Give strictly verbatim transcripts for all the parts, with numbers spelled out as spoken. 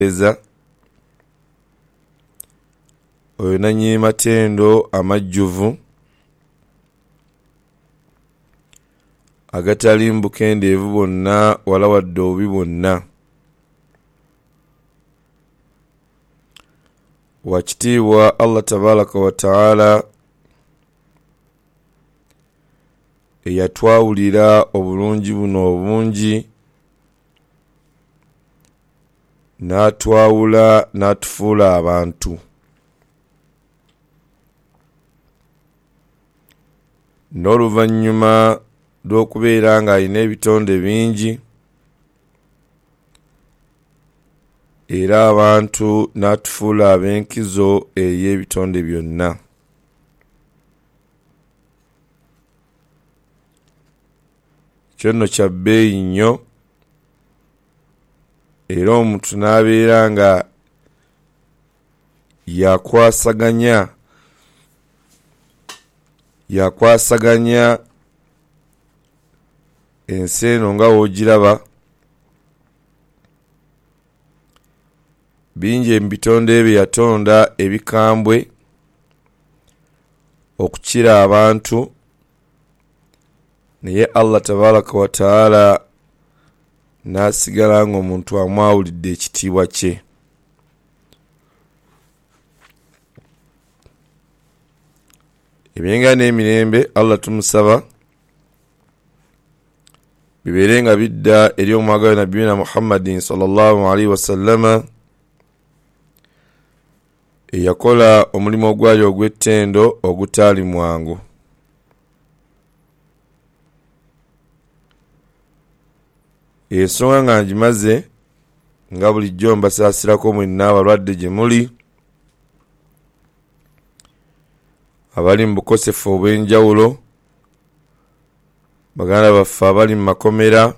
eza oyo nanyi matendo amajjuvu agatali mbukendeevu bonna wala wadde obubi bwonna. Wakitiibwa Allah tabaraka wa taala eyatwawulira obulungi buno obungi n'atwawula n'atufuula abantu. N'oluvannyuma lw'okubeera ng'alina ebitonde bingi era abantu n'atufuula ab'enkizo eri ebitonde byonna. Kyono kya bbeeyi nnyo era omuntu n'abeera nga yakwasaganya yakwasaganya ensi eno nga woogiraba. Bingi ebitonde ebyo yatonda ebikambwe okukira abantu, naye Allah tabaraka wa taala n'asigala ng'omuntu amwawulidde ekitiibwa kye. Ebyenga n'emirembe Allah tumusaba bibeere nga bidda eri omwagayo nabiyina Muhammadin sallallahu alaihi wasallama eyakola omulimu ogwali ogw'ettendo ogutaali mwangu. Ensonga nga ngimaze nga bulijjo mbasaasirako mwenna abalwadde gye muli, abali mu bukosefu obw'enjawulo, baganda baffe abali mu makomera.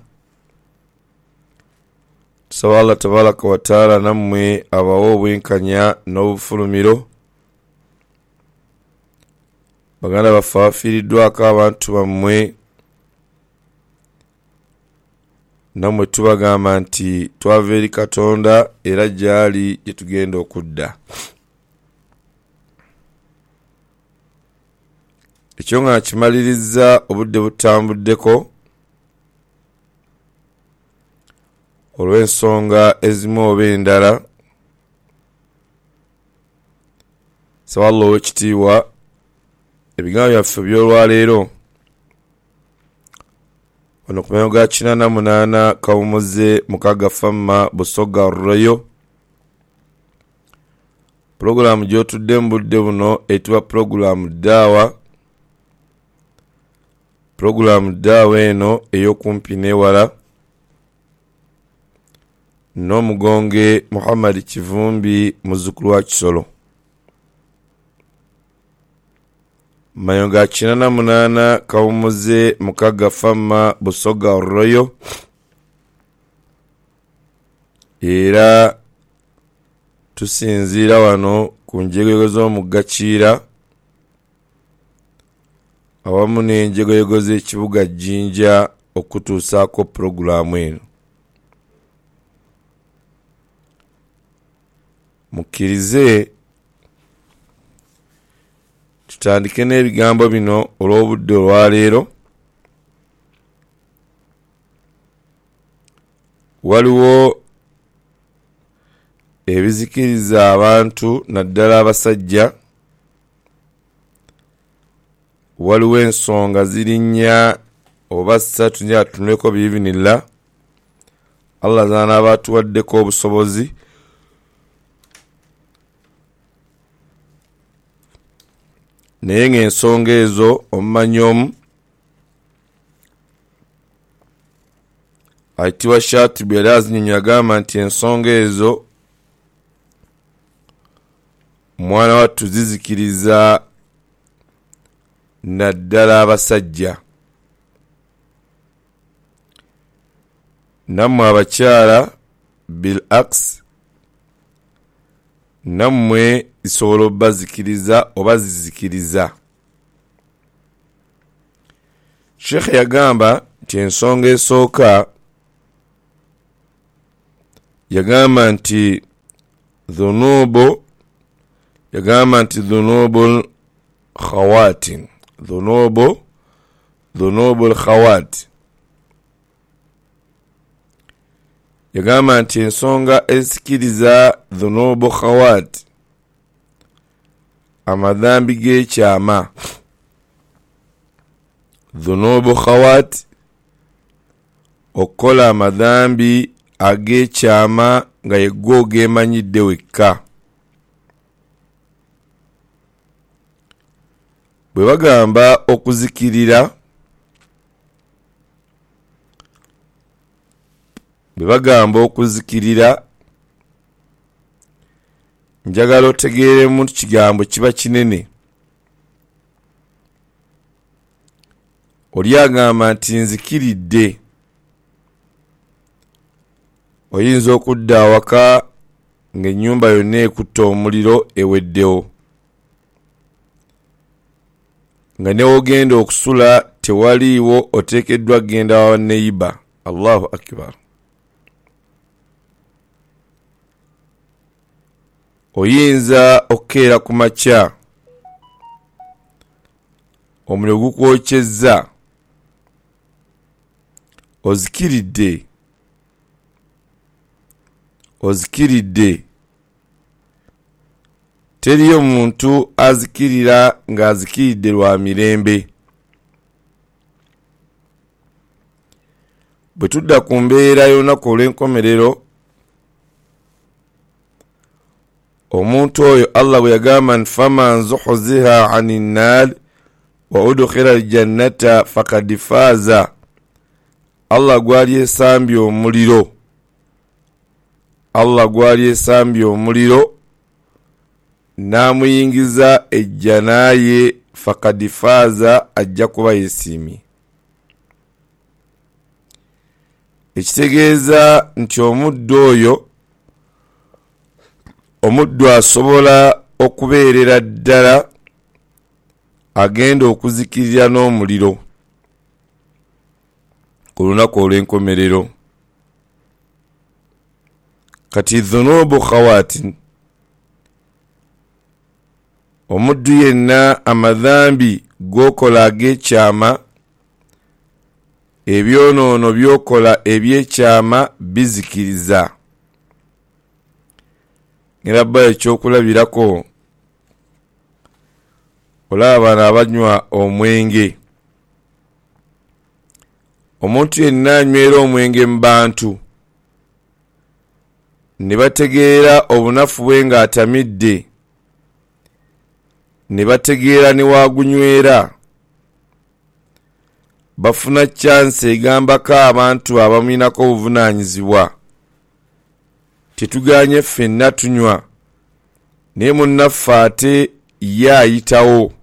Tusaba Allah tabaraka wa taala nammwe abawa obwenkanya n'obufulumiro. Baganda baffe abafiiriddwako abantu bammwe, nammwe tubagamba nti twava eri Katonda era gyali gye tugenda okudda. Ekyo nga kimaliriza obudde butambuddeko olw'ensonga ezimu oba endala. Saba Allah ow'ekitiibwa ebigambo byaffe by'olwaleero wano ku mayo ga kinaana munaana kawumuze mukaaga famma Busoga Royo. Pulogulaamu gy'otudde mu budde buno etibwa pulogulaamu ddaawa. Pulogulaamu ddaawa eno ey'okumpi n'ewala. N'omugonge Muhammad Kivumbi muzzukulu wa Kisolo. Mayo ga kinaana munaana kawumuze mukaaga famma Busoga Royo. Era tusinziira wano ku njegoyego z'omugga Kiira awamu n'enjegoyego z'ekibuga Jinja okutuusaako pulogulaamu eno. Mukkirize tutandike n'ebigambo bino olw'obudde olwaleero. Waliwo ebizikiriza abantu naddala abasajja. Waliwo ensonga ziri nnya oba ssatu nnya tunuleko biivinillah. Allah zaana abatuwaddeko obusobozi naye ng'ensonga ezo omumanyi omu ayitibwa Shatibu yali azinyonyola agamba nti ensonga ezo mwana wattu zizikiriza naddala abasajja. Nammwe abakyala bil aks nammwe zisobola obbazikiriza oba zizikiriza. Sheikh yagamba nti ensonga esooka yagamba nti dhunubu yagamba nti dhunubul khawatin dhunubu dhunubul khawat yagamba nti ensonga esikiriza dhunubu khawat amadhambi g'ekyama dhunubu khawat okola amadhambi ag'ekyama nga yegwo gemanyidde wekka. Bwe bagamba okuzikirira bwe bagamba okuzikirira njagala otegeeremu kigambo kiba kinene. Oli agamba nti nzikiridde, oyinza okudda awaka ng'ennyumba yonna ekutta omuliro eweddewo, nga ne wogenda okusula tewaliiwo, oteekeddwa genda wa neiba. Allahu akbar. Oyinza okukeera ku makya omuliro gukwokyezza, ozikiridde ozikiridde teriyo muntu azikirira ng'azikiridde lwa mirembe. Bwe tudda ku mbeera y'olunaku olw'enkomerero, omuntu oyo Allah bwe yagamba nti faman zuhziha anin nar wa udkhila aljannata faqad faza, Allah gwali esambye omuliro Allah gwali esambye omuliro namuyingiza ejjanaye faqad faza, ajja kuba yesiimye. Ekitegeeza nti omuddu oyo omuddu asobola okubeerera ddala agenda okuzikirira n'omuliro ku lunaku olw'enkomerero. Kati dhunubu khawatin, omuddu yenna amadhambi g'okola ag'ekyama, ebyonoono by'okola eby'ekyama bizikiriza. Ngirabba ekyokulabirako, olaba bano abanywa omwenge. Omuntu yenna anywera omwenge mu bantu ne bategeera obunafu bwe ng'atamidde, ne bategeera ne waagunywera, bafuna chance egambako abantu abamulinako obuvunaanyizibwa. Tetuganye ffenna tunywa, naye munnaffe ate ye ayitawo,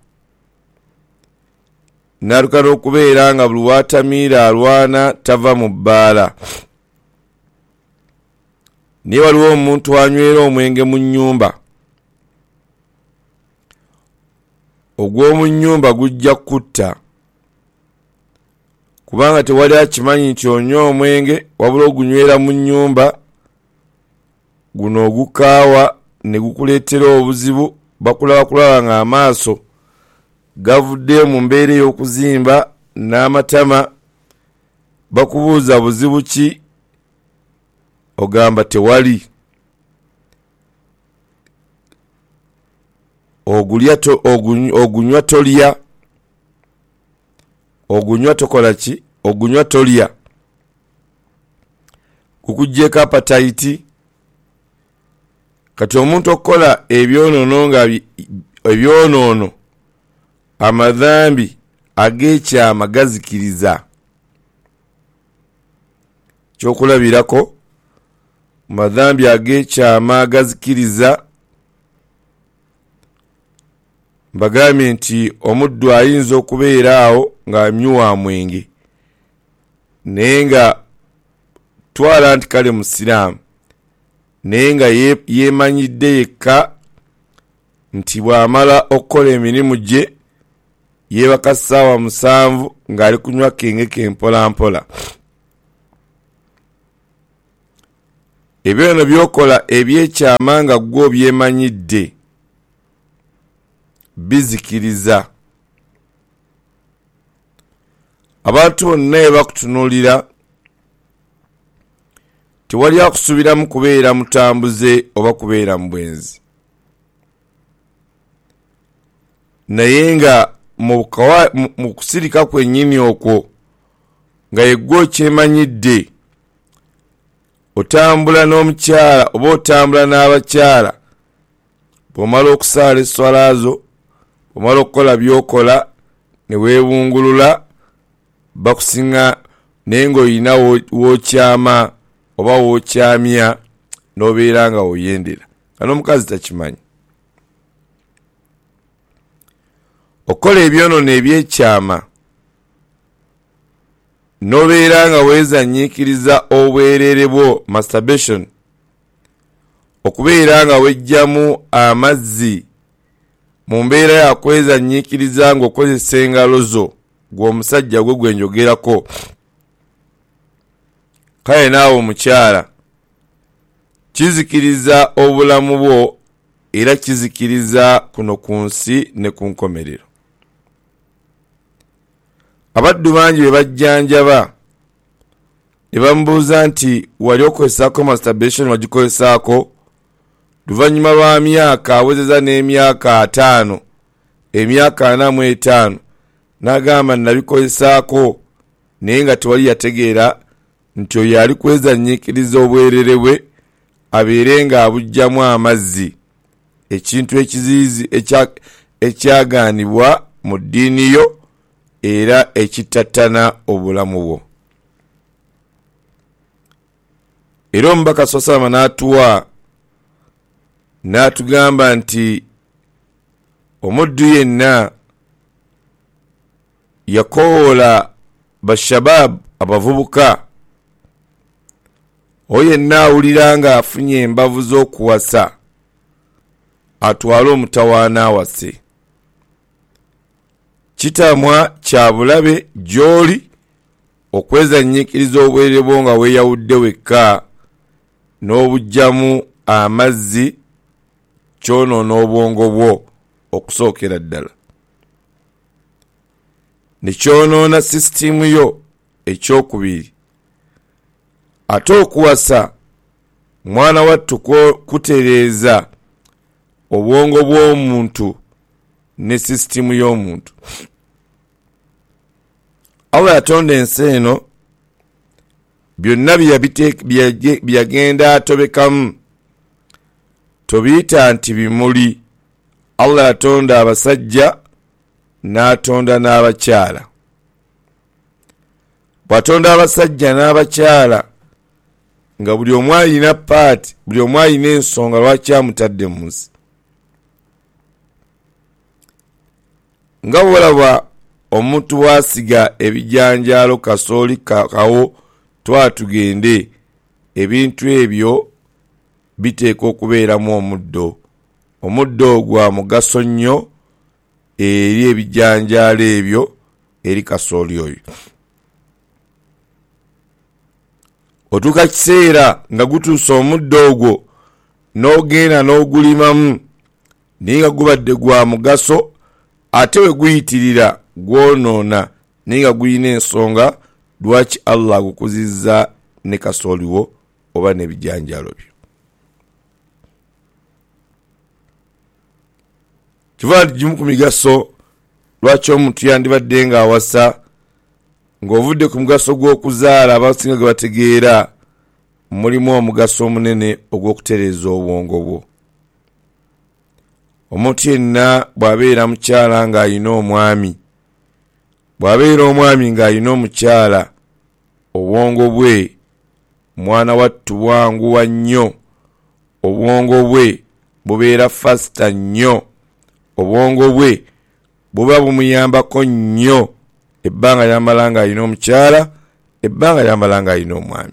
n'aluka n'okubeera nga buli waatamiira alwana tava mu bbaala. Naye waliwo omuntu anywera omwenge mu nnyumba, ogw'omu nnyumba gujja kutta, kubanga tewali akimanyi nti onywa omwenge wabula ogunywera mu nnyumba, guno ogukaawa ne gukuleetera obuzibu. Bakulaba kulaba nga amaaso gavudde mu mbeera ey'okuzimba n'amatama, bakubuuza buzibu ki, ogamba tewali. Ogulya to ogunywa tolya, ogunywa tokola ki, ogunywa tolya, kukuggyeko appetite. Kati omuntu okukola ebyonoono nga ebyonoono amadhambi ag'ekyama gazikiriza. Kyokulabirako, madhambi ag'ekyama gazikiriza, mbagambye nti omuddu ayinza okubeera awo ng'anywa mwenge, naye nga twala nti kale musiraamu, naye nga yeemanyidde yekka nti bw'amala okukola emirimu gye yeebaka ssaawa musanvu ng'ali kunywa kenge ke mpola mpola. ebyono byokola ebyekyama nga gwo byemanyidde bizikiriza. Abantu bonna bakutunuulira tewali akusubiramu kubeera mutambuze oba kubeera mubwenzi, naye nga mu kusirika kwennyini okwo nga yeggwe kyemanyidde otambula n'omukyala oba otambula n'abakyala, bw'omala okusaala esswala zo, bw'omala okukola by'okola ne weebungulula, bakusinga naye ng'olina w'okyama oba w'okyamya n'obeera nga oyendera, nga n'omukazi takimanyi. Okola ebyonoono ebyekyama n'obeera nga weezanyiikiriza obwerere bwo, masturbation, okubeera nga wejjamu amazzi mu mbeera ya kwezanyiikiriza ng'okozesa engalo zo, gw'omusajja gwe gwe njogerako. Kale naawe omukyala, kizikiriza obulamu bwo era kizikiriza kuno ku nsi ne ku nkomerero. Abaddu bangi be bajjanjaba ne bamubuuza nti wali okozesaako masturbation, wagikozesaako? Luvannyuma lwa myaka awezeza n'emyaka ataano, emyaka ana mu etaano, n'agamba nabikozesaako, naye nga tewali yategeera nti oyo yali kwezanyiikiriza obwerere bwe abeere nga abujjamu amazzi, ekintu ekiziizi ekyagaanibwa mu ddiini yo era ekitattana obulamu bwo. Era omubaka Salama n'atuwa n'atugamba nti omuddu yenna yakoola bashabab, abavubuka, oyo yenna awulira nga afunye embavu z'okuwasa atwale omutawaana awase. Kitamwa kya bulabe gy'oli okwezanyiikiriza obwerere bwo nga weeyawudde wekka n'obujjamu amazzi, kyonoona obwongo bwo okusookera ddala, ne kyonoona sisitimu yo ekyokubiri. Ate okuwasa mwana wattu kutereeza obwongo bw'omuntu ne sisitimu y'omuntu. Allah yatonda ensi eno, byonna byagenda atobekamu tobiyita nti bimuli. Allah yatonda abasajja n'atonda n'abakyala. Bw'atonda abasajja n'abakyala nga buli omu alina paati, buli omu alina ensonga lwaki amutadde mu nsi. Nga bw'olaba omuntu wasiga ebijanjaalo kasooli kawo twatugende, ebintu ebyo biteeka okubeeramu omuddo. Omuddo gwa mugaso nnyo eri ebijanjaalo ebyo, eri kasooli oyo. Otuuka kiseera nga gutuusa omuddo ogwo n'ogenda n'ogulimamu naye nga gubadde gwa mugaso, ate we guyitirira gwonoona naye nga gulina ensonga lwaki Allah agukuzizza ne kasooli wo oba n'ebijanjaalo byo. Kiva gimu ku migaso lwaki omuntu yandibadde nga awasa ng'ovudde ku mugaso gw'okuzaala abasinga gwe bategeera, mulimu omugaso omunene ogw'okutereeza obwongo bwo. Omuntu yenna bw'abeera mukyala ng'alina omwami, bw'abeera omwami ng'alina omukyala, obwongo bwe mwana wattu bwanguwa nnyo, obwongo bwe bubeera fasita nnyo, obwongo bwe buba bumuyambako nnyo ebbanga lyamala ng'alina omukyala, ebbanga lyamala ng'alina omwami.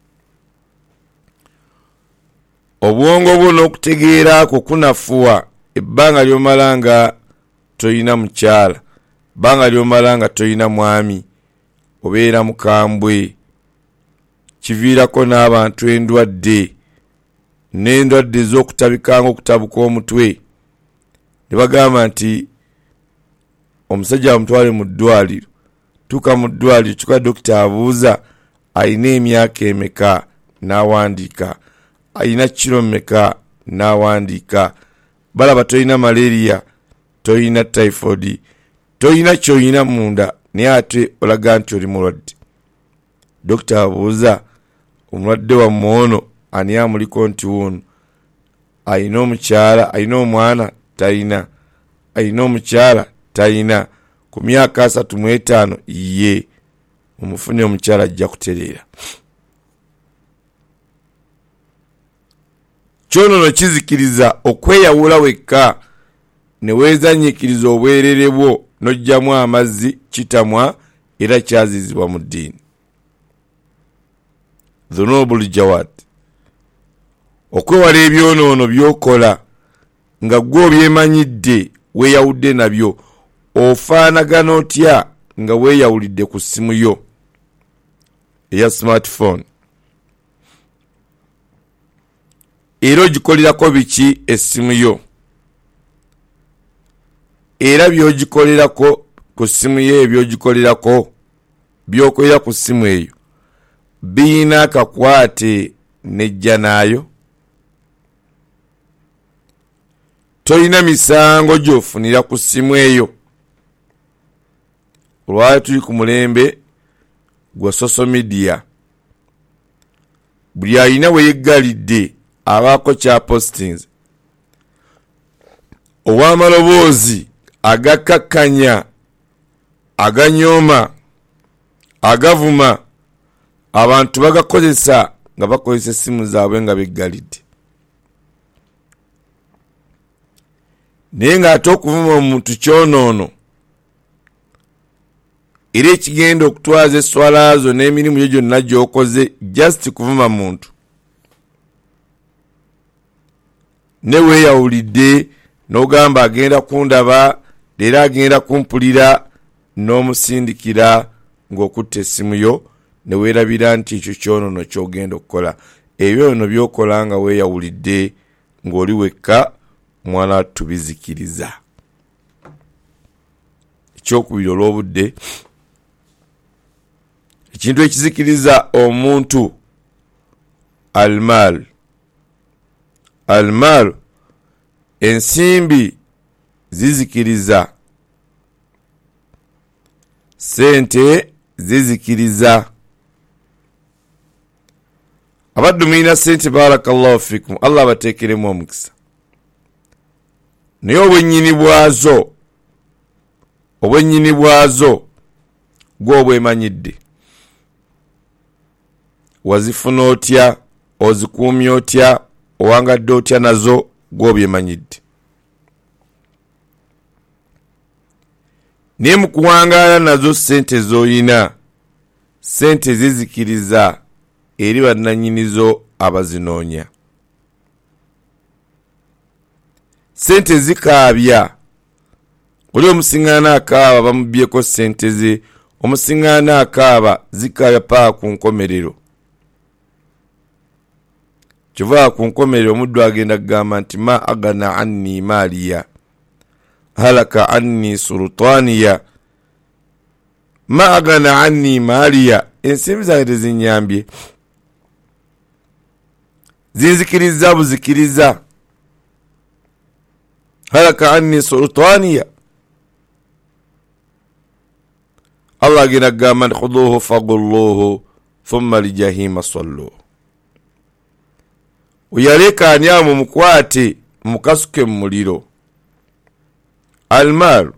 Obwongo bwo n'okutegeera ako kunafuwa ebbanga ly'omala nga toyina mukyala, ebbanga ly'omala nga toyina mwami, obeera mukambwe, kiviirako n'abantu endwadde n'endwadde ez'okutabikanga okutabuka omutwe ne bagamba nti omusajja amutwale mu ddwaliro. Tuuka mu ddwaliro kyokka dokita abuuza alina emyaka emeka n'awandiika, alina kiro mmeka n'awandiika. Balaba tolina malaria, tolina typhoid, tolina kyolina munda naye ate olaga nti oli mulwadde. Dokita abuuza omulwadde wammwe ono ani amuliko nti wuuno? Alina omukyala, alina omwana? Talina. Alina omukyala? Talina. Ku myaka asatu mu etaano ye omufune omukyala ajja kutereera. Kyonono kizikiriza okweyawula wekka ne weezannyikiriza obwerere bwo n'ojjamu amazzi kitamwa era kyazizibwa mu ddiini. Dhunubul jawad, okwewala ebyonoono by'okola nga gwe obyemanyidde weeyawudde nabyo. Ofaanagana otya nga weeyawulidde ku ssimu yo eya smartphone? Era ogikolerako biki essimu yo? Era by'ogikolerako ku ssimu yo, eby'ogikolerako by'okolera ku ssimu eyo birina akakwate nejja naayo? Tolina misango gy'ofunira ku ssimu eyo? Olwali tuli ku mulembe gwa social media, buli alina we yeggalidde abaako kya postings ow'amaloboozi agakkakkanya, aganyooma, agavuma, abantu bagakozesa nga bakozesa essimu zaabwe nga beggalidde. Naye ng'ate okuvuma omuntu kyonoono era ekigenda okutwaza esswala zo n'emirimu gyo gyonna gy'okoze just kuvuma muntu, ne weeyawulidde n'ogamba agenda kundaba era agenda kumpulira n'omusindikira ng'okutta essimu yo ne weerabira nti ekyo kyonono ky'ogenda okukola. Ebyono by'okola nga weeyawulidde ng'oli wekka, mwana tubizikiriza. Ekyokubiri olw'obudde, ekintu ekizikiriza omuntu almal. Almal, ensimbi zizikiriza, sente zizikiriza. Abaddu mulina sente, barakallahu fikum, Allah bateekeremu omukisa. Naye obwennyini bwazo, obwennyini bwazo gwe obwemanyidde. Wazifuna otya? Ozikuumye otya? Owangadde otya nazo? Gwe obyemanyidde. Naye mu kuwangaala nazo sente z'oyina, sente zizikiriza eri bannannyinizo abazinoonya. Sente zikaabya. Oli omusiŋŋaana akaaba bamubyeko sente ze, omusiŋŋaana akaaba zikaabya paa ku nkomerero. Kyova ku nkomerero omuddu agenda kugamba nti ma agana anni maaliya halaka anni sultaniya. Ma agana anni maaliya, ensimbi zange tezinyambye, zinzikiriza buzikiriza. Halaka anni sultaniya, Allah agenda kugamba nti khuduhu fagulluhu thumma lijahima salluhu. Uyalekaani awo mumukwate mukasuke mu muliro. Almal,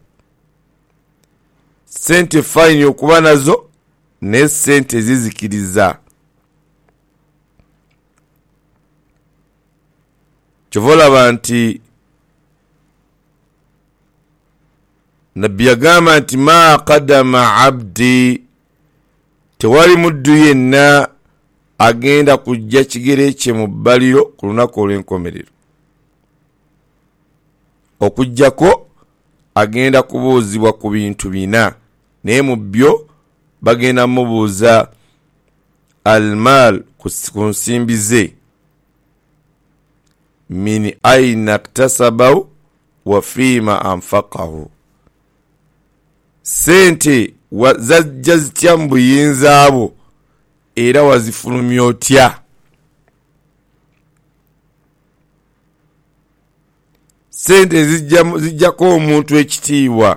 sente fayini okuba nazo, ne sente zizikiriza. Kyova olaba nti Nabbi yagamba nti ma qadama abdi, tewali muddu yenna agenda kujja kigere kye mu bbaliro ku lunaku olw'enkomerero. Okujjako agenda kubuuzibwa ku bintu bina, naye mu byo bagenda mubuuza almal, ku nsimbi ze. min aina iktasabahu wa fima anfaqahu. Sente zajja zitya mu buyinza bwo era wazifulumya otya? Sente zijjako omuntu ekitiibwa.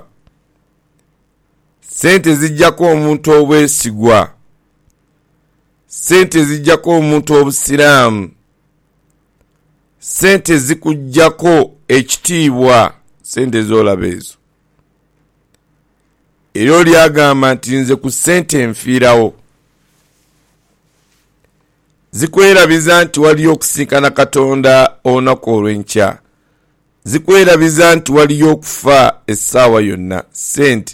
Sente zijjako omuntu obwesigwa. Sente zijjako omuntu obusiraamu. Sente zikujjako ekitiibwa. Sente zolaba ezo. Era olyagamba nti nze ku sente nfiirawo. Zikwerabiza nti waliyo okusinkana Katonda olunaku olw'enkya. Zikwerabiza nti waliyo okufa essaawa yonna. Sente.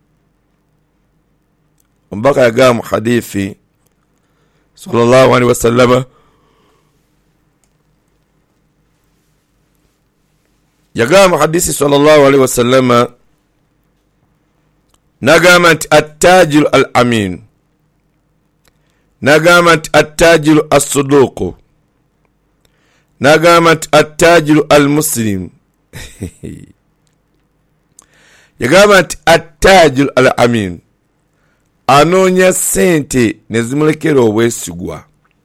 Omubaka yagamba mu hadithi sallallahu alaihi wasallam, yagamba mu hadithi sallallahu alaihi wasallam, nagamba nti attajiru al amin, nagamba nti attajiru as-suduqu, nagamba nti attajiru al muslim. Yagamba nti attajiru al amin, anoonya sente ne zimulekera obwesigwa.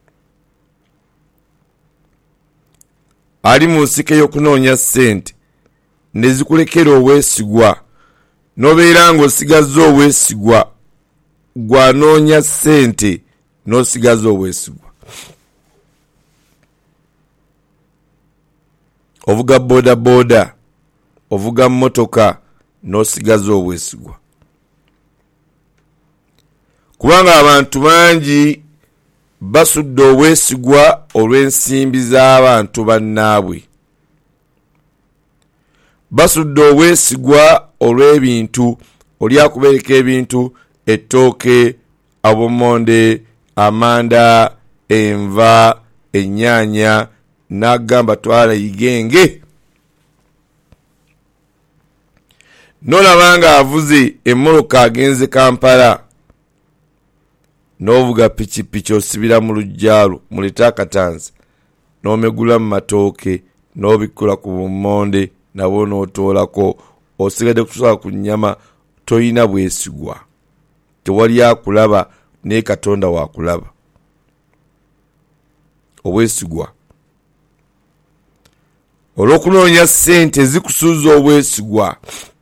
Ali mu nsiko y'okunoonya sente ne zikulekera obwesigwa, n'obeera ng'osigaza obwesigwa, gw'anoonya sente n'osigaza obwesigwa. Ovuga boda boda, ovuga mmotoka n'osigaza obwesigwa. Kubanga abantu bangi basudde obwesigwa olw'ensimbi z'abantu bannaabwe. Basudde obwesigwa olw'ebintu, oli akubeereka ebintu, ettooke, abomonde, amanda, enva, ennyaanya, n'agamba twala yigenge. N'olabanga avuze emmoloka agenze Kampala, n'ovuga pikipiki osibira mu lujjaalu, muleta akatanzi, n'omegula mu matooke, n'obikkula ku bumonde, nabwo n'otoolako, osigadde kutusala ku nnyama, toyina bwesigwa. Tewali akulaba, naye Katonda waakulaba. Obwesigwa. Olw'okunoonya ssente zikusuuza obwesigwa.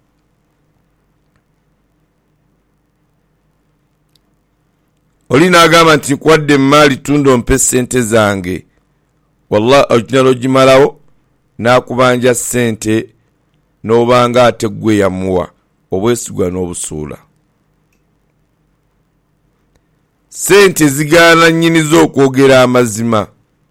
Oli n'agamba nti nkwadde emmaali tunda ompe ssente zange. Wallahi ojinala ogimalawo n'akubanja ssente n'obanga ate ggwe yamuwa. Obwesigwa n'obusuula. Ssente zigaana nnyinizo okwogera amazima.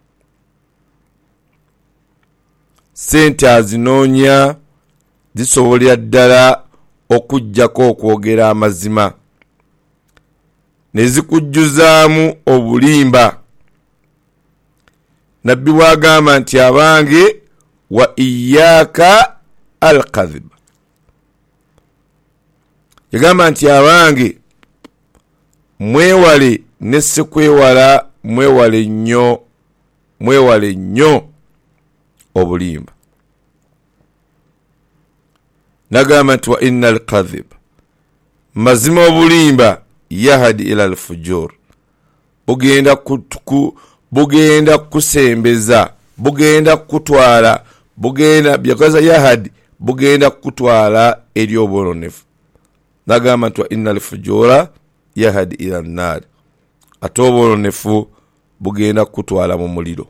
Ssente azinoonya zisobolera ddala okujjako okwogera amazima. Ne zikujjuzaamu obulimba. Nabbi bw'agamba nti abange wa iyyaka al-kadhib. Yagamba nti abange mwewale ne sekwewala, mwewale nnyo, mwewale nnyo obulimba. Nagamba nti wa inna al-kadhib, mazima obulimba, yahadi ila al-fujur, bugenda kutuku, bugenda kusembeza, bugenda kutwala, bugenda byakaza yahadi, bugenda kutwala eri obwononefu. Nagamba nti wa inna al-fujura yahadi ila an-nar, ate obwononefu bugenda kutwala mu muliro.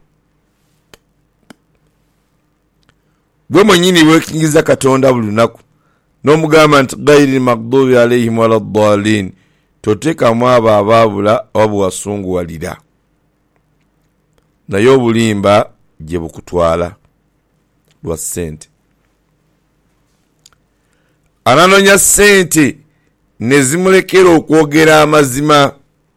Gwe mwennyini weekingiza Katonda buli lunaku n'omugamba nti ghayril maghdubi alayhim waladdallin, toteekamu abo abaabula oba wasunguwalira. Naye obulimba gye bukutwala lwa ssente. Ananoonya ssente ne zimulekera okwogera amazima.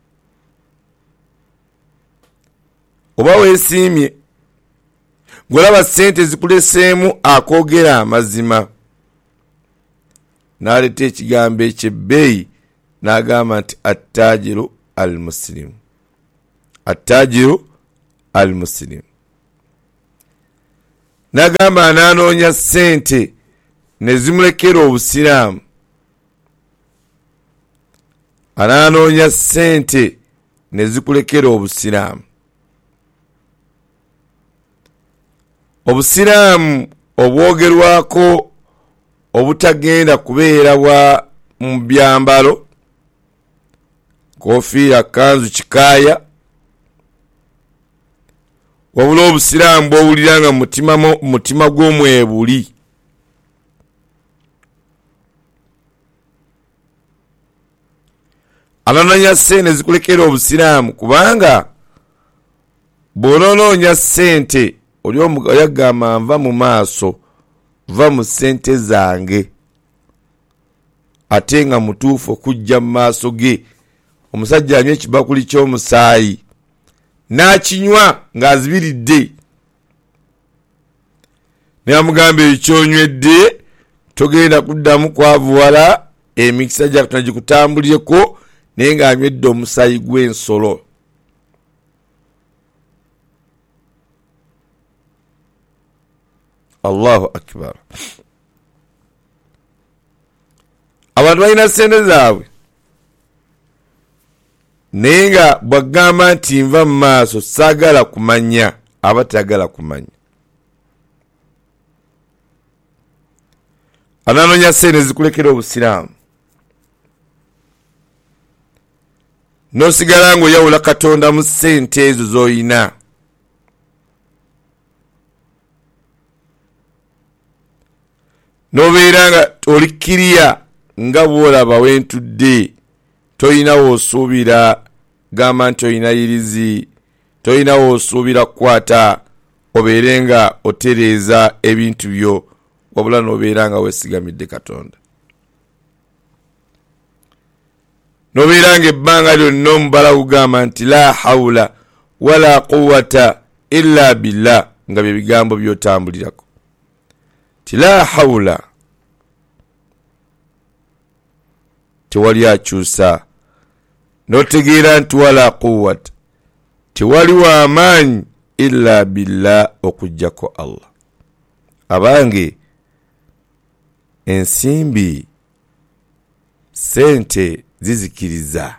Oba weesiimye ng'olaba ssente zikuleseemu akoogera amazima, n'aleeta ekigambo eky'ebbeeyi n'agamba nti attajiru al-muslim, attajiru al-muslim. nagamba ananoonya ssente ne zimulekera obusiraamu, ananoonya ssente ne zikulekera obusiraamu. Obusiraamu obwogerwako obutagenda kubeera bwa mu byambalo, kofiira, kanzu, kikaaya, wabula obusiraamu bw'owulira nga mutima mutima gw'omwebuli. Ananoonya ssente zikulekera obusiraamu kubanga bw'onoonya ssente oli oyagamba nva mu maaso, va mu ssente zange, ate nga mutuufu okujja mu maaso ge. Omusajja anywa ekibakuli ky'omusaayi n'akinywa ng'azibiridde, naye amugamba ekyonywedde togenda kuddamu kwavuwala, emikisa gya Katonda gikutambulireko, naye ng'anywedde omusaayi gw'ensolo. Allahu akbar. Abantu balina ssente zaabwe naye nga bwagamba nti nva mu maaso saagala kumanya, aba tayagala kumanya. Ananoonya ssente zikulekera obusiraamu, n'osigala ng'oyawula Katonda mu ssente ezo z'oyina. N'obeera nga olikiriya nga bw'olaba wentudde, toyina w'osuubira gamba nti oyina yirizi, toyina w'osuubira kukwata obeere nga otereeza ebintu byo, wabula n'obeera nga weesigamidde Katonda. N'obeera nga ebbanga lyonna omubala gugamba nti la hawla wala quwwata illa billah, nga bye bigambo by'otambulirako. Ti la hawla, tewali akyusa, n'otegeera nti wala quwwata, tewaliwo amaanyi illa billah, okujjako Allah. Abange ensimbi, sente zizikiriza,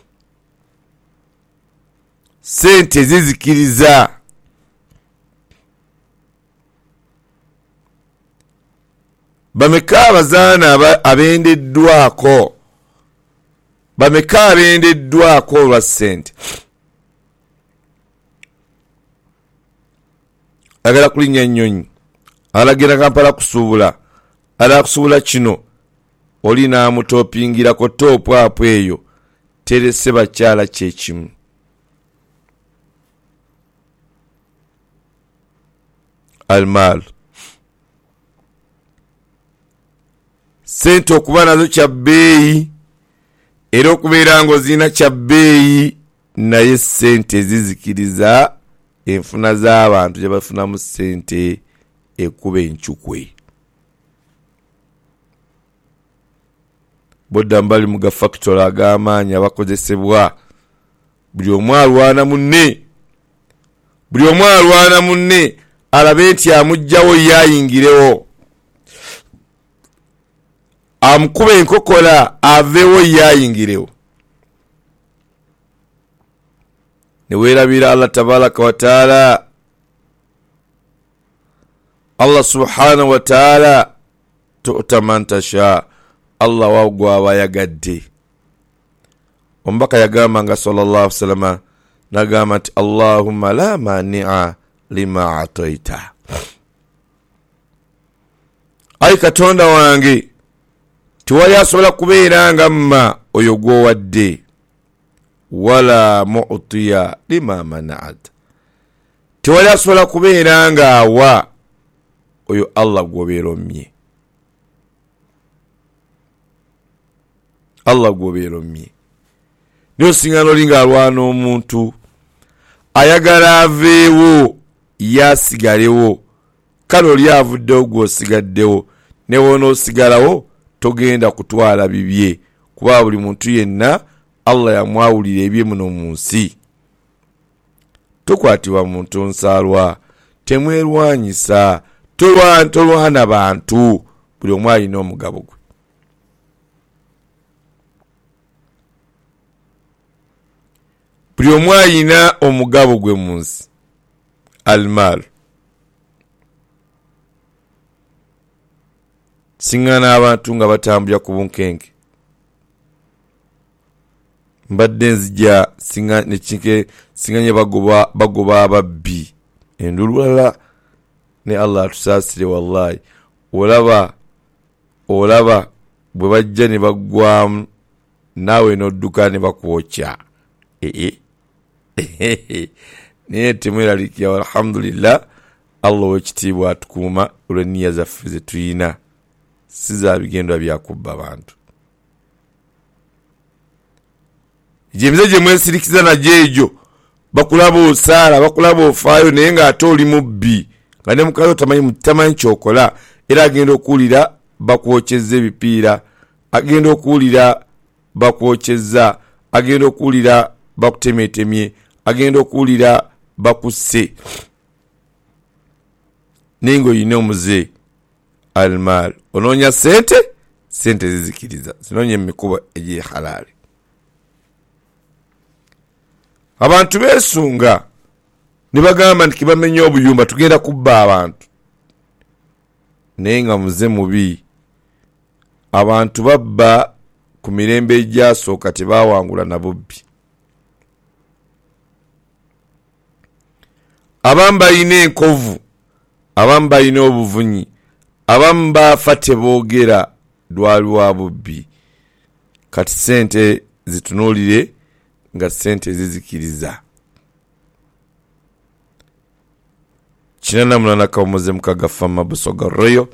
sente zizikiriza. Bameka abazaana abendeddwako, bameka abendeddwako olwa ssente? Agala kulinnya nnyonyi, alagenda Kampala kusuubula, ala kusuubula kino, oli n'amutopingirako toopu apo eyo, terese bakyala kyekimu. Almaal, sente okuba nazo kya bbeeyi, era okubeera ng'ozina kya bbeeyi, naye sente zizikiriza enfuna z'abantu gye bafunamu sente ekuba encukwe. Bodda mbali mu gafactory ag'amaanyi abakozesebwa, buli omu alwana munne, buli omu alwana munne alabe nti amugjawo yayingirewo, amukuba enkokola aveewo yayingirewo. Ne weerabira Allah tabaraka wa taala, Allah subhanahu wa taala tu'ta man tasha, Allah wagwa abayagadde. Omubaka yagamba nga sallallahu alaihi wasallam, nagamba nti Allahumma la mani'a lima ataita. Ayi Katonda wange, tiwali asobola kubeera nga mma oyo gwowadde, wala mu'tiya lima mana'at, tiwali asobola kubeera nga awa oyo Allah gwobeera omye, Allah gwobeera omye. N'osinga n'oli ng'alwana omuntu ayagala aveewo yasigalewo, kale oli avuddewo gw'osigaddewo, ne wonoosigalawo togenda kutwala bibye, kuba buli muntu yenna Allah yamwawulira ebye muno mu nsi. Tokwatibwa muntu nsaalwa, temwerwanyisa, tolwana tolwana bantu, buli omu alina omugabo gwe. buli omu alina omugabo gwe mu nsi. Almal singa n'abantu nga batambulira ku bunkenke, mbadde nzija singa nekike singa nye bagoba bagoba ababbi endulwala ne Allah tusaasire. Wallahi olaba olaba bwe bajja ne bagwamu naawe n'odduka ne bakwokya. ee naye temweraliikira. Alhamdulillah, Allah w'ekitiibwa atukuuma olw'enniya zaffe ze tuyina, si za bigendwa byakubba bantu. Gyemize gye mwesirikiza nagyo egyo, bakulaba osaala, bakulaba ofaayo, naye ng'ate oli mubbi, nga ne mukazi otamanyi tamanyi kyokola, era agenda okuwulira bakwokyezza ebipiira, agenda okuwulira bakwokyezza, agenda okuwulira bakutemeetemye, agenda okuwulira bakusse. Naye ng'olina omuze. Almal onoonya sente, sente zizikiriza, zinoonya emikubo egy'ehalaali. Abantu beesunga ne bagamba nti kibamenya obuyumba tugenda kubba abantu, naye nga muze mubi. Abantu babba ku mirembe egyasooka tebaawangula na bubbi. Abamu balina enkovu, abamu balina obuvunyi, abamu baafa teboogera lwali wa bubbi. Kati sente zitunuulire nga sente zizikiriza. kinana munana kamuze mukaga fama Busoga Royal.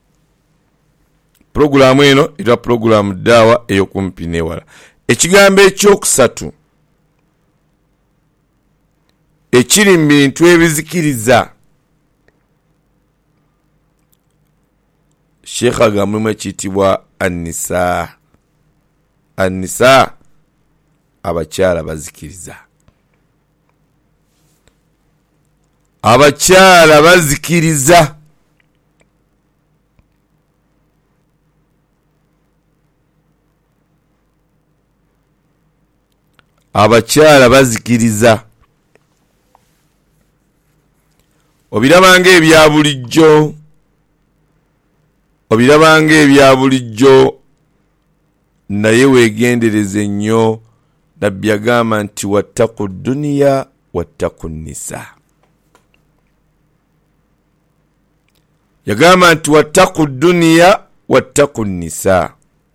Programu eno ira programu dawa eyokumpi newala. Ekigambo ekyokusatu ekiri mu bintu ebizikiriza, Sheikh agambye ekitibwa An-Nisa. An-Nisa abakyala bazikiriza. Abakyala bazikiriza. Abakyala bazikiriza. Obirabanga ebya bulijjo, obirabanga ebya bulijjo, naye weegendereze nnyo. Nabbi agamba nti wattaqu dunya wattaqu nisa. Yagamba nti wattaqu dunya wattaqu nisa.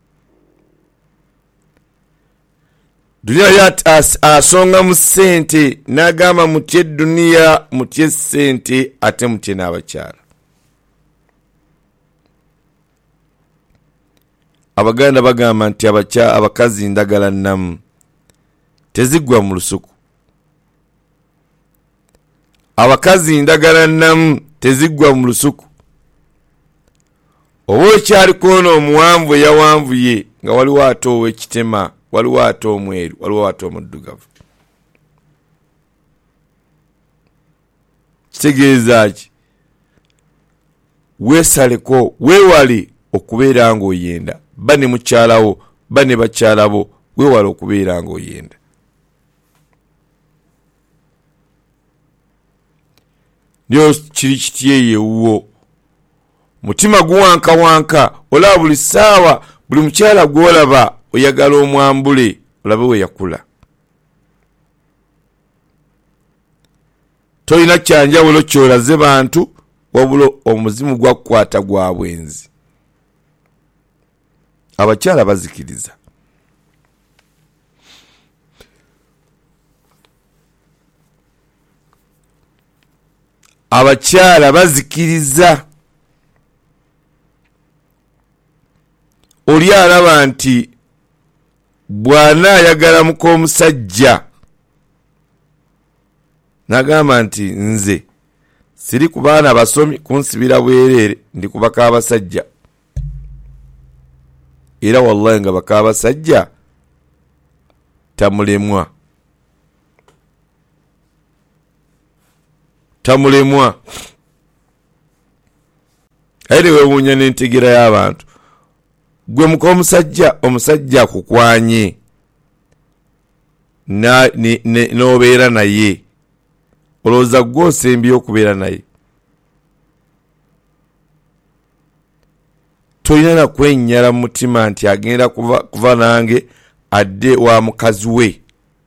Dunia yat as asonga mu ssente, n'agamba mutye dunia mutye ssente, ate mutye n'abakyala. Abaganda bagamba nti abakyala abakazi ndagala nnamu tezigwa mu lusuku. Abakazi ndagala nnamu tezigwa mu lusuku. Oba ekyaliko n'omuwanvu eyawanvuye nga waliwo ate ow'ekitema, waliwo ate omweru, waliwo ate omuddugavu. Kitegeeza ki? Weesaleko, weewale okubeera ng'oyenda. Ba ne mukyalawo, ba ne bakyalabo, weewale okubeera ng'oyenda. Nyo kiri kitye yewuwo. Mutima guwanka wanka, olaba buli ssaawa, buli mukyala gw'olaba oyagala omwambule, olabe we yakula. Tolina kyanjawulo kyolaze bantu, wabula omuzimu gwakukwata gwa bwenzi. Abakyala bazikiriza. Abakyala bazikiriza. Oli alaba nti bwana ayagala muko omusajja, nagamba nti nze siri ku baana basomi kunsibira bwerere, ndi kubaka abasajja. Era wallahi nga baka abasajja tamulemwa. Tamulemwa. aire wewunya n'entegera y'abantu gwe muko omusajja omusajja kukwanye na n'obeera naye olowooza gwe osembye okubeera naye tolina na kwennyala mu mutima nti agenda kuva, kuva nange adde wa mukazi we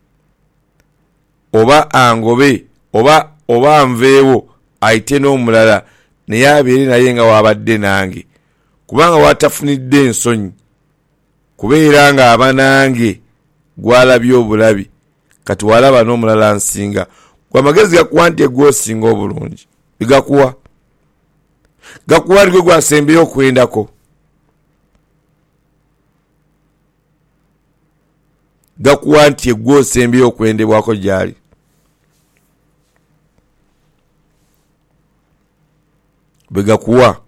oba angobe oba oba nveewo ayite n'omulala naye abeere naye nga wabadde nange kubanga watafunidde ensonyi kubeera nga aba nange gwalabye obulabi kati walaba n'omulala nsinga kwa magezi gakuwa nti egwosinga obulungi bigakuwa gakuwa nti gwe gwasembeyo okwendako gakuwa nti egwosembeyo okwendebwako gyali begakuwa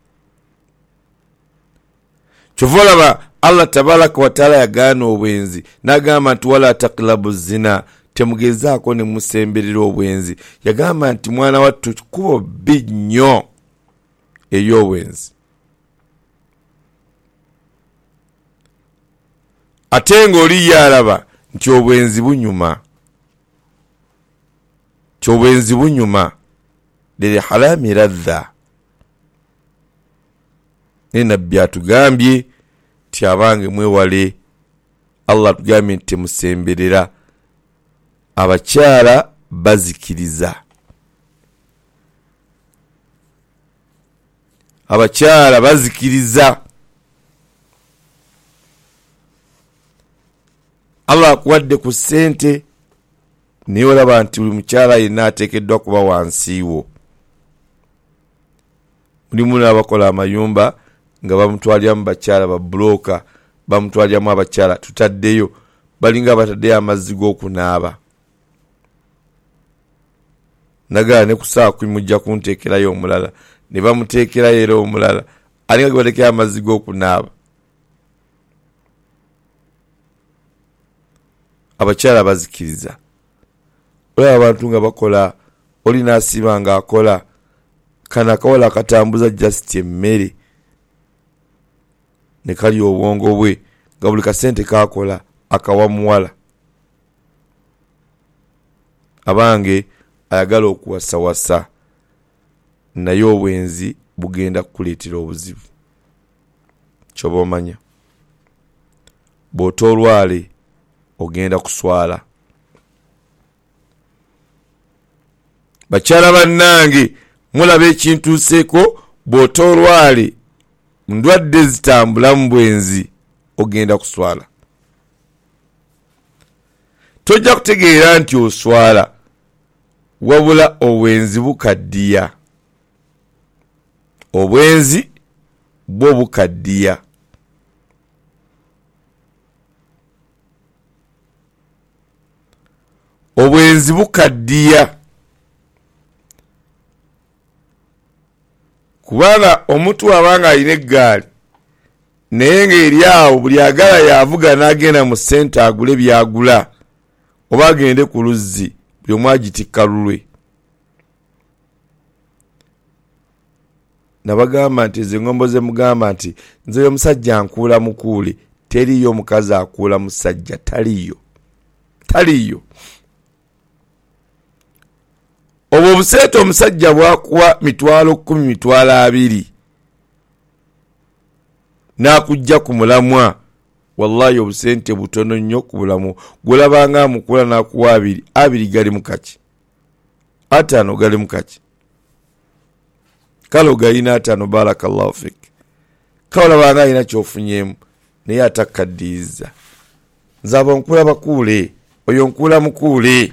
chovolaba Allah tabaraka wa taala yagaana obwenzi nagamba nti wala taqlabu zina temugezaako ne musemberera obwenzi yagamba nti mwana wattu kubo binnyo ey'obwenzi ate ng'oli yalaba nti obwenzi bunyuma nti obwenzi bunyuma lili halami radha nenabbi atugambye ti abange mwewale Allah atugambye nti musemberera abakyala bazikiriza abakyala bazikiriza Allah akuwadde ku ssente naye olaba nti buli mukyala yenna ateekeddwa kuba wansiiwo mulimu n'abakola amayumba nga bamutwaliramu bakyala ba buloka bamutwaliramu abakyala tutaddeyo balinga bataddeyo amazzi g'okunaaba nagala ne kusaa kumujja kunteekerayo omulala ne bamuteekerayo era omulala alinga ge bateekera amazzi g'okunaaba abakyala bazikiriza olaba abantu nga bakola oli n'asiba nga akola kana akawola akatambuza just emmere ne kali obwongo bwe nga buli kasente kakola akawa muwala abange ayagala okuwasawasa naye obwenzi bugenda kukuleetera obuzibu kyoba omanya bw'ota olwale ogenda kuswala bakyala bannange mulaba ekintuuseeko bw'ota olwale ndwadde zitambula mu bwenzi ogenda kuswala tojja kutegeera nti oswala wabula obwenzi bukaddiya obwenzi bwo bukaddiya obwenzi bukaddiya kubanga omuntu abanga alina eggaali naye ng'eri awo buli agala yavuga n'agenda mu ssente agule byagula oba agende ku luzzi buli omu agitikka lulwe nabagamba nti ze ngombo ze mugamba nti nze oyo musajja nkuula mukuule teriyo omukazi akuula musajja taliyo taliyo obwo obuseeta omusajja bwakuwa mitwalo kumi mitwalo abiri n'akujja ku mulamwa wallahi obusente butono nnyo ku bulamu gwolabanga amukula n'akuwa abiri abiri gali mu kaki ataano gali mu kaki kale ogalina ataano barakallahu fik kale olabanga alina kyofunyeemu naye atakkaddiiza nze abo nkula bakuule oyo nkula mukuule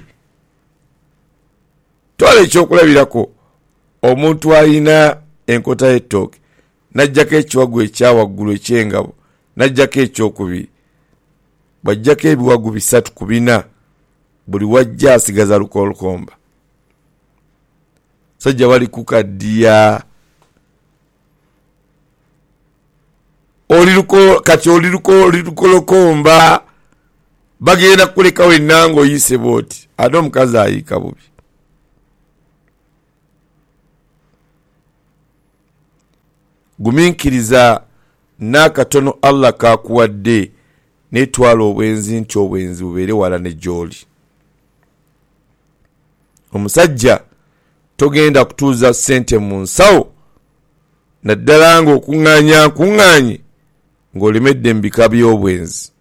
twala ekyokulabirako omuntu alina enkota y'ettooke n'ajjako ekiwagu ekyawaggulu eky'engabo n'ajjako ekyokubiri bw'ajjako ebiwagu bisatu ku bina buli wajja asigaza lukolukomba sajja bali kukaddiya oliruko kati oliruko olirukolokomba bagenda kulekawo ennanga oyise booti ate omukazi ayiika bubi guminkiriza n'akatono Allah kakuwadde netwala obwenzi nti obwenzi bubeere wala ne gy'oli. Omusajja togenda kutuuza ssente mu nsawo naddala nga okuŋŋaanya nkuŋŋaanye ng'olemedde mu bika by'obwenzi.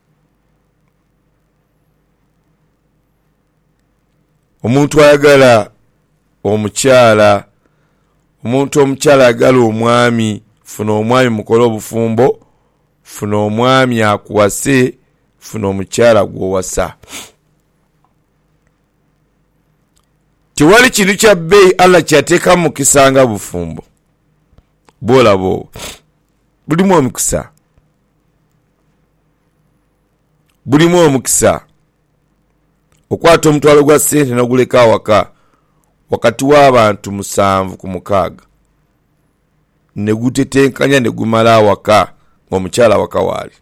Omuntu ayagala omukyala, omuntu omukyala ayagala omwami, funa omwami mukole obufumbo, funa omwami akuwase, funa omukyala gw'owasa. Tewali kintu kya bbeeyi Allah kyateeka mu mukisa nga bufumbo. Boolabo bulimu omukisa, bulimu omukisa. Okwata omutwalo gwa ssente n'oguleka awaka wakati w'abantu musanvu ku mukaaga ne gutetenkanya ne gumala awaka ng'omukyala awaka waali.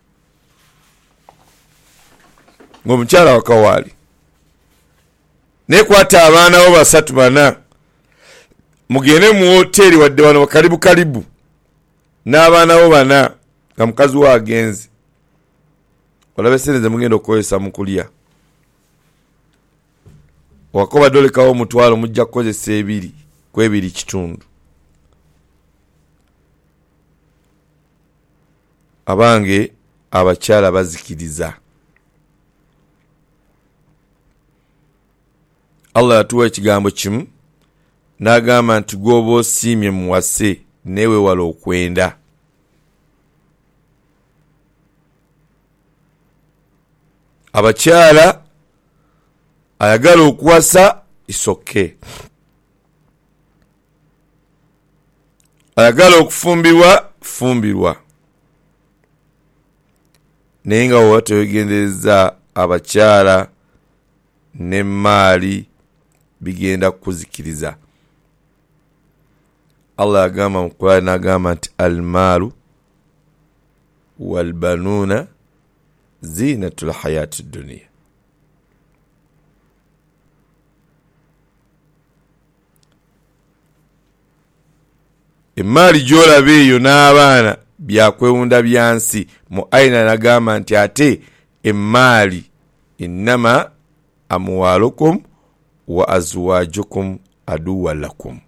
Ng'omukyala awaka waali. Nekwata abaana bo basatu bana mugende mu hoteri wadde wano karibu karibu n'abaana bo bana nga mukazi wa agenzi. Olabe sente ze mugenda okukozesa mu kulya. Wakoba dolekawo omutwalo mujja kukozesa ebiri ku ebiri kitundu. Abange abakyala bazikiriza. Allah yatuwa ekigambo kimu n'agamba nti gw'oba osiimye muwase newe wala okwenda. Abakyala ayagala okuwasa isoke, ayagala okufumbirwa fumbirwa. Naye nga woba tewegendereza abakyala n'emmaali bigenda kukuzikiriza. Allah agamba mu Qur'an n'agamba nti almaalu walbanuuna zinatul hayati dunya. Emmaali gy'olaba eyo n'abaana byakwewunda byansi. Mu ayina n'agamba nti ate emmaali innama amwalukum wa azwajukum aduwwa lakum.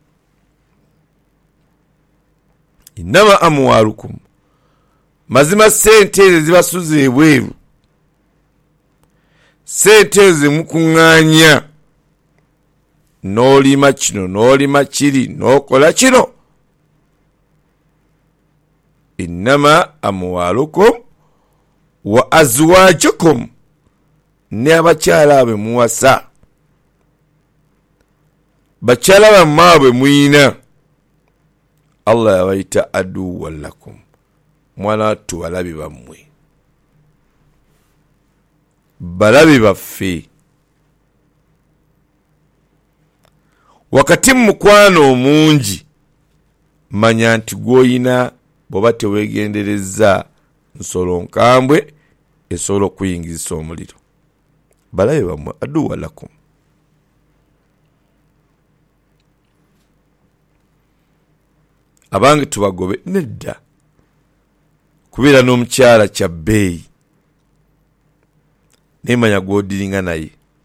Innama amwalukum, mazima sente ezo zibasuza ebweru, sente ezo zemukuŋŋaanya n'olima kino n'olima kiri n'okola kino. Innama amwalukum wa azwajukum, ne abakyala abe muwasa, bakyala bammwe abwe muyina, Allah yabayita aduwwa lakum, mwana wattu balabi bammwe, balabi baffe. Wakati mu mukwano omungi manya nti gw'oyina bw'oba teweegendereza nsolo nkambwe esobola okuyingizisa omuliro. Balabe bammwe aduwwa lakum. Abange tubagobe nedda. Kubeera n'omukyala kya bbeeyi naye manya gw'odiringa naye,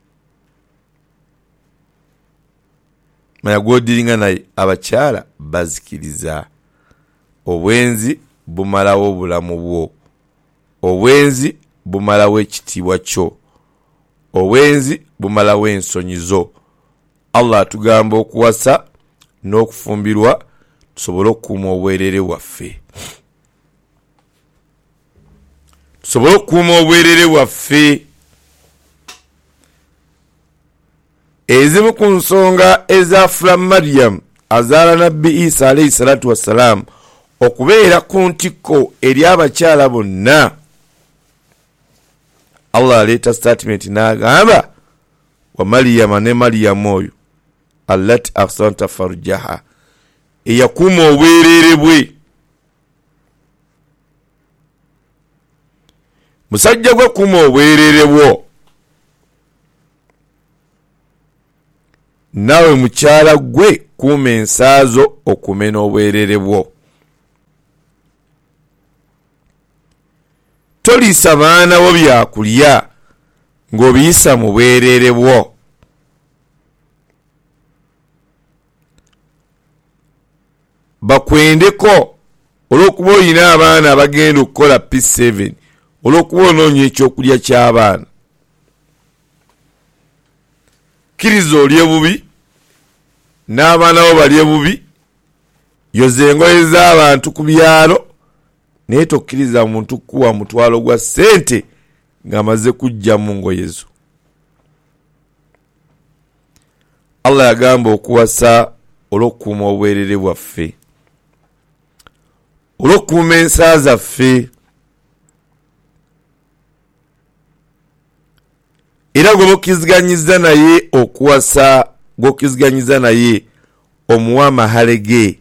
manya gw'odiringa naye. Abakyala bazikiriza. Obwenzi bumalawo obulamu bwo, obwenzi bumalawo ekitiibwa kyo, obwenzi bumalawo ensonyi zo. Allah atugamba okuwasa n'okufumbirwa tusobole okukuuma obwerere waffe, tusobole okukuuma obwerere waffe. Ezimu ku nsonga ezaafula Maryam azaala Nabbi Isa alayhi salatu wassalamu okubeera ku ntikko eri abakyala bonna, Allah aleeta statement n'agamba wa Maryama, ne Maryam oyo allati ahsanat farjaha, eyakuuma obwerere bwe. Musajja gwe kuuma obwerere bwo, nawe mukyala gwe kuuma ensaazo okumena obwerere bwo. toliisa baana bo byakulya ng'obiyisa mu bwereere bwo. Bakwendeko olw'okuba olina abaana abagenda okukola P seven, olw'okuba onoonya ekyokulya ky'abaana. Kkiriza olye bubi n'abaana bo balye bubi, yoza engoye z'abantu ku byalo, naye tokkiriza muntu kuwa mutwalo gwa ssente ng'amaze kujja mu ngoye zo. Allah yagamba okuwasa olw'okukuuma obwereere bwaffe, olw'okukuuma ensa zaffe, era gwe bokkiziganyiza naye okuwasa, gw'okkiziganyiza naye omuwa amahale ge,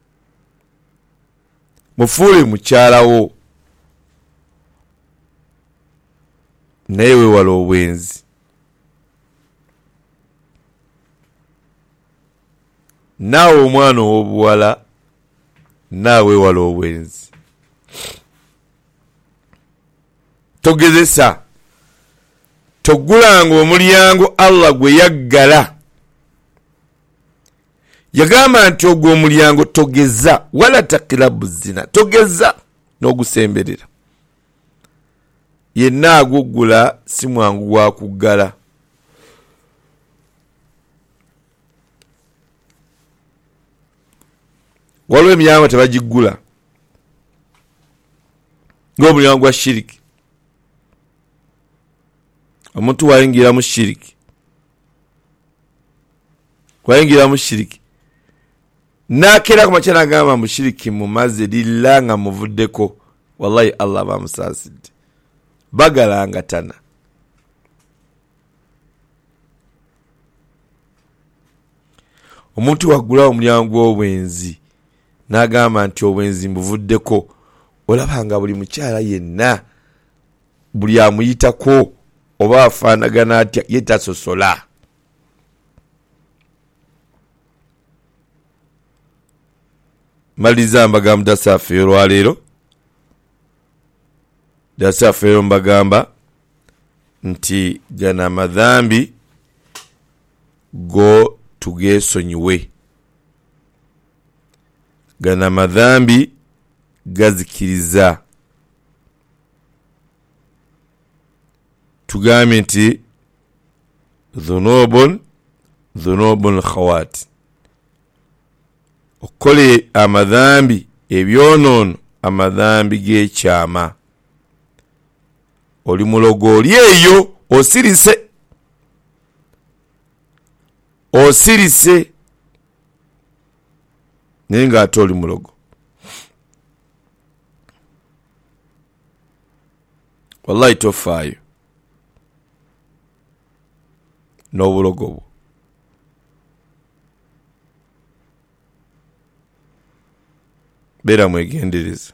mufuule mukyalawo, naye weewala obwenzi. Naawe omwana ow'obuwala, naawe weewala obwenzi. Togezesa, toggulanga omulyango Allah gwe yaggala. Yagamba nti ogwo omulyango togeza, wala takilabu zina, togeza n'ogusemberera. Yenna aguggula si mwangu gwa kuggala. Waliwo emyango tebagiggula ng'omulyango gwa shiriki. Omuntu wayingira mu shiriki, wayingira mu shiriki, n'akeera ku makya n'agamba mu shiriki mumaze lilla nga muvuddeko, wallahi Allah bamusaasidde, bagalangatana. Omuntu waggula omulyango gw'obwenzi n'agamba nti obwenzi mbuvuddeko, olabanga buli mukyala yenna buli amuyitako oba afaanagana atya ye tasosola. Maliza mbagamba dasafeyo olwaleero, dasafeyo mbagamba nti gana amadhambi go tugeesonyiwe, gana amadhambi gazikiriza. Tugambye nti dhunubun dhunubun khawat, okole amadhambi ebyonoono, amadhambi g'ekyama. Oli mulogo oli eyo osirise, osirise naye ng'ate oli mulogo. Wallahi tofaayo n'obulogo bwo. Beera mwegendereza,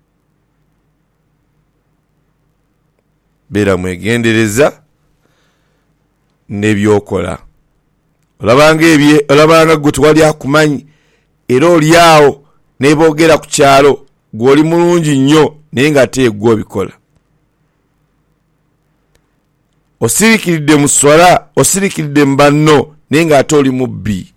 beera mwegendereza n'ebyokola. Olabanga ebye, olabanga gwe tewali akumanyi era oli awo n'eboogera ku kyalo, gwe oli mulungi nnyo naye ng'ate gwe obikola. Osirikiridde mu swala, osirikiridde mu banno naye ng'ate oli mubbi.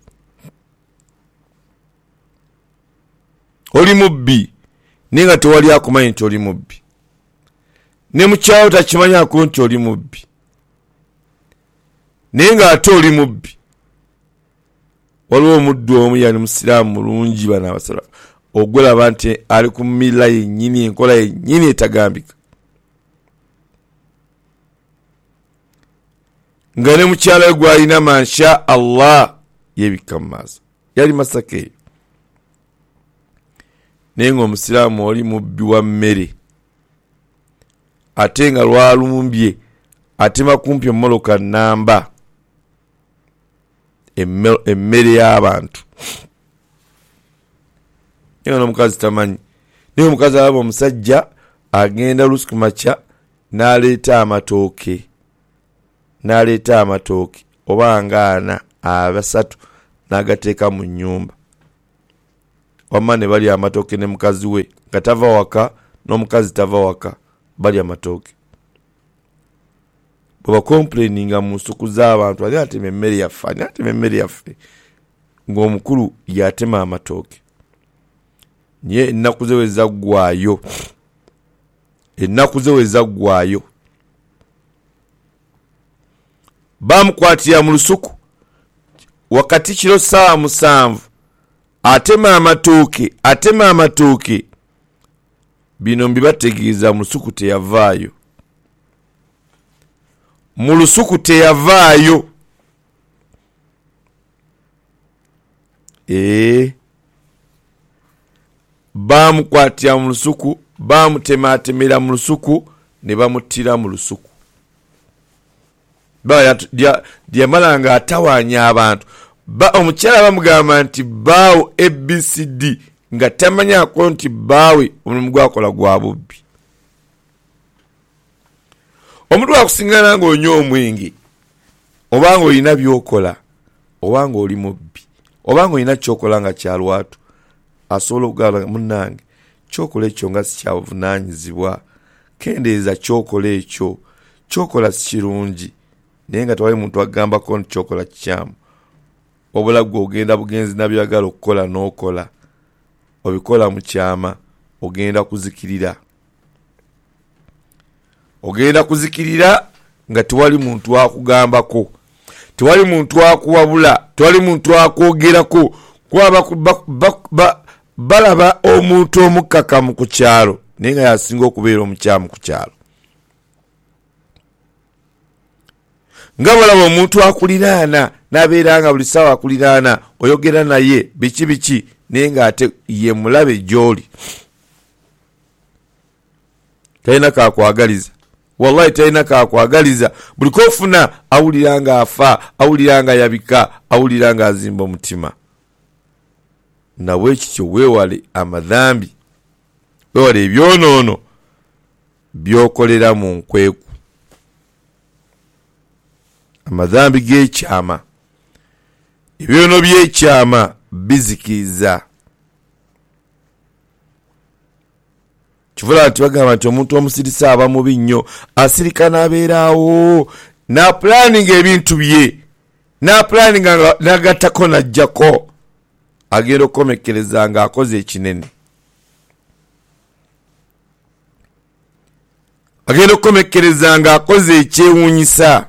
Oli mubbi naye nga tewali akumanyi nti oli mubbi. Ne mu kyalo takimanyako nti oli mubbi naye ng'ate oli mubbi. Waliwo omuddu omu yani musiraamu mulungi bana abasalafu, ogwelaba nti ali ku mila yennyini, enkola yennyini etagambika. Nga ne mukyala we gwalina mansha Allah yebikka mu maaso, yali Masaka eyo. Naye ng'omusiraamu oli mubbi wa mmere, ate nga lwalumbye atema kumpi emmoloka nnamba emmere y'abantu. Naye n'omukazi tamanyi. Naye omukazi alaba omusajja agenda lusuku makya n'aleeta amatooke, n'aleeta amatooke oba ngaana abasatu n'agateeka mu nnyumba. Wamma ne bali amatooke ne mukazi we nga tava waka, n'omukazi tava waka, bali amatooke bwe complaininga mu nsuku z'abantu ali atema emmere yaffe ani atema emmere yaffe ng'omukulu yatema amatooke naye ennaku ze wezaggwayo ennaku ze wezaggwayo bamukwatira mu lusuku wakati kiro ssaawa musanvu atema amatooke atema amatooke bino mbibategeeza mu lusuku teyavaayo mu lusuku teyavaayo ee bamukwatira mu lusuku bamutematemera mu lusuku ne bamuttira mu lusuku lyamalanga atawaanya abantu omukyala bamugamba nti baawo A B C D nga tamanyako nti baawe omulimu gwakola gwa bubbi omuntu akusingana ng'onywa omwenge obanga olina byokola obanga oli mubbi obanga olina kyokola nga kyalwatu asobola okugamba munnange kyokola ekyo nga si kyabuvunaanyizibwa kendeeza kyokola ekyo kyokola si kirungi naye nga tewali muntu agambako nti kyokola kikyamu obula gwe ogenda bugenzi nabyagala okukola n'okola obikola mu kyama ogenda kuzikirira ogenda kuzikirira nga tewali muntu akugambako tewali muntu akuwabula tewali muntu akwogerako kuba balaba omuntu omukkakamu ku kyalo naye nga yasinga okubeera omukyamu ku kyalo nga balaba omuntu akuliraana n'abeera nga buli ssaawa akuliraana oyogera naye biki biki naye ng'ate ye mulabe gy'oli talina kakwagaliza wallahi talina kakwagaliza buli kofuna awulira nga afa awulira nga yabika awulira nga azimba omutima nawe ekityo weewale amadhambi weewale ebyonoono byokolera mu nkweku amadhambi g'ekyama ebyono by'ekyama bizikiriza kivula nti bagamba nti omuntu omusirisa aba mubi nnyo asirika n'abeeraawo n'apulaninga ebintu bye n'apulaninga n'agattako n'ajjako agenda okukomekkereza nga akoze ekinene agenda okukomekkereza nga akoze ekyewuunyisa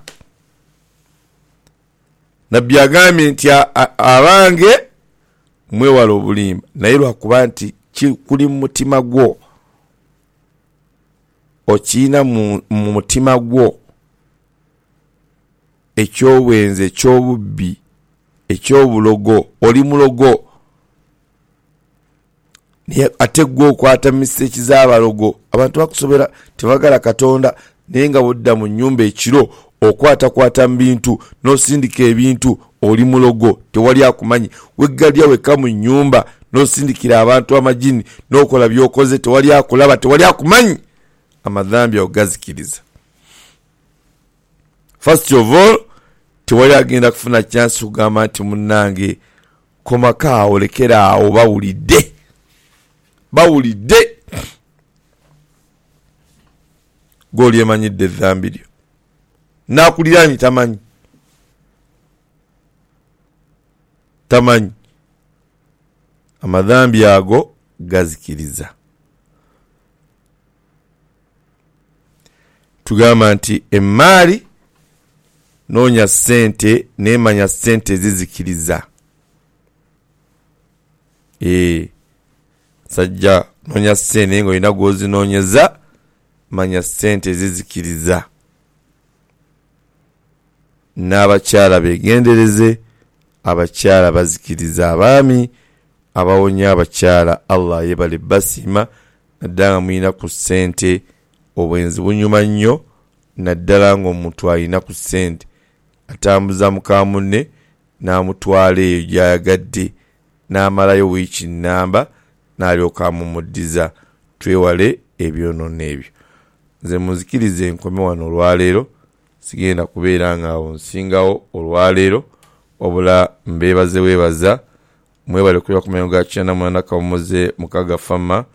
nabbi agambye nti abange mwewala obulimba naye lwakuba nti kuli mu mutima gwo okiina mu mutima gwo ekyobwenzi ekyobubbi ekyobulogo oli mulogo naye ate gwe okwata miseki z'abalogo abantu bakusobera tebagala Katonda naye nga bodda mu nnyumba ekiro okwatakwata mu bintu n'osindika ebintu oli mulogo tewali akumanyi weggalya wekka mu nnyumba n'osindikira abantu amajini n'okola by'okoze tewali akulaba tewali akumanyi amadhambi ogazikiriza first of all tewali agenda kufuna chance kugamba nti munnange komaka awo lekera awo bawulidde bawulidde goli emanyidde edhambi lyo nakuliraanyi tamanyi tamanyi amadhambi ago gazikiriza tugamba nti emaali noonya ssente neemanya ssente zizikiriza ee sajja noonya ssente nga olina gw'ozinoonyeza manya ssente zizikiriza n'abakyala beegendereze abakyala bazikiriza abaami abawonya abakyala Allah yebale basiima naddala nga muyina ku ssente obwenzi bunyuma nnyo naddala ng'omuntu alina ku ssente atambuza muka munne n'amutwala eyo gy'ayagadde n'amalayo wiiki nnamba n'alyoka amumuddiza twewale ebyonono ebyo nze muzikirize enkome wano olwaleero sigenda kubeera nga awo nsingawo olwaleero obula mbeebaze weebaza mwebale kuba ku mayengo ga kyenda mwenda kamuze mukaga fama